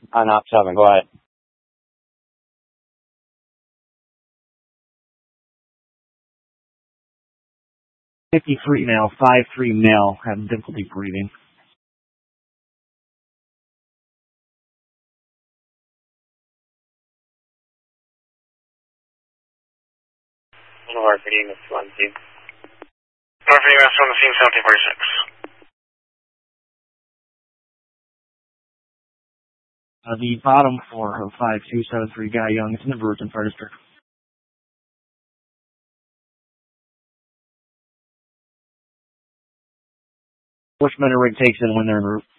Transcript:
on op 7. Go ahead. 53 male, 5'3" male, having difficulty breathing. North Reading 20. North Reading on the scene, 1746. The bottom floor of 5273 Guy Young is in the Virgin Fire District. Bushman rig takes in when they're en route.